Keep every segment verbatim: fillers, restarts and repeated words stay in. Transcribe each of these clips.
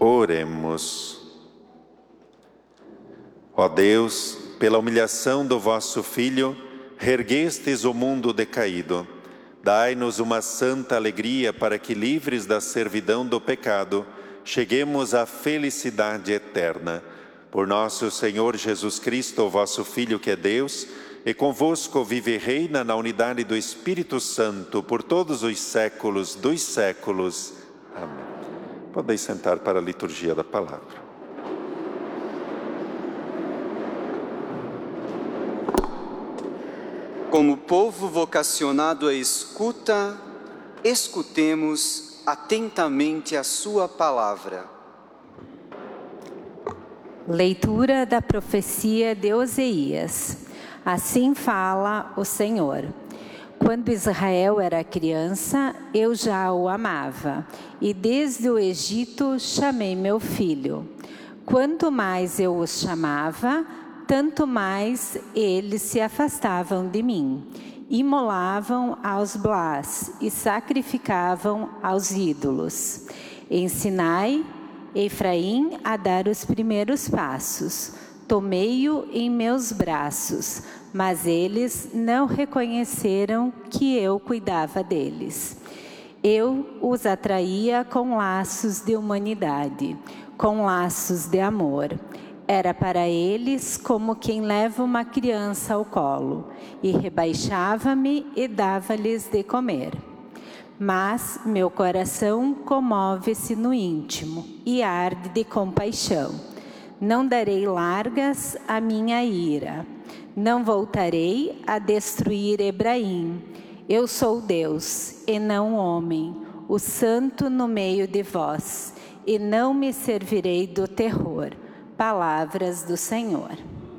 Oremos. Ó Deus, pela humilhação do vosso Filho, reerguestes o mundo decaído. Dai-nos uma santa alegria para que, livres da servidão do pecado, cheguemos à felicidade eterna. Por nosso Senhor Jesus Cristo, vosso Filho, que é Deus, e convosco vive e reina na unidade do Espírito Santo, por todos os séculos dos séculos. Amém. Podeis sentar para a liturgia da palavra. Como povo vocacionado à escuta, escutemos atentamente a sua palavra. Leitura da profecia de Oséias. Assim fala o Senhor. Quando Israel era criança, eu já o amava, e desde o Egito chamei meu filho. Quanto mais eu os chamava, tanto mais eles se afastavam de mim. Imolavam aos Blás e sacrificavam aos ídolos. Ensinai Efraim a dar os primeiros passos. Tomei-o em meus braços, mas eles não reconheceram que eu cuidava deles. Eu os atraía com laços de humanidade, com laços de amor. Era para eles como quem leva uma criança ao colo, e rebaixava-me e dava-lhes de comer. Mas meu coração comove-se no íntimo e arde de compaixão. Não darei largas à minha ira. Não voltarei a destruir Efraim. Eu sou Deus, e não homem, o santo no meio de vós, e não me servirei do terror. Palavras do Senhor.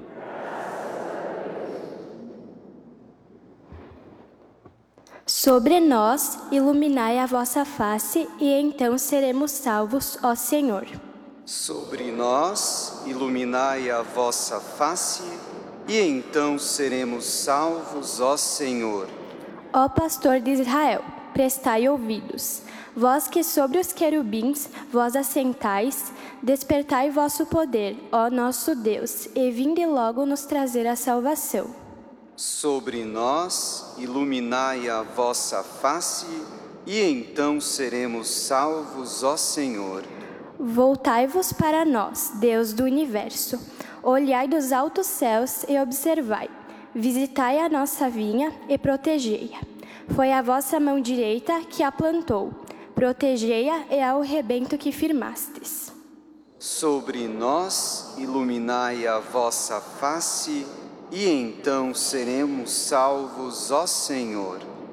Sobre nós iluminai a vossa face, e então seremos salvos, ó Senhor. Sobre nós iluminai a vossa face, e então seremos salvos, ó Senhor. Ó pastor de Israel, prestai ouvidos. Vós que sobre os querubins vós assentais, despertai vosso poder, ó nosso Deus, e vinde logo nos trazer a salvação. Sobre nós iluminai a vossa face, e então seremos salvos, ó Senhor. Voltai-vos para nós, Deus do universo. Olhai dos altos céus e observai. Visitai a nossa vinha e protegei-a. Foi a vossa mão direita que a plantou. Protegei-a e ao rebento que firmastes. Sobre nós iluminai a vossa face, e então seremos salvos, ó Senhor.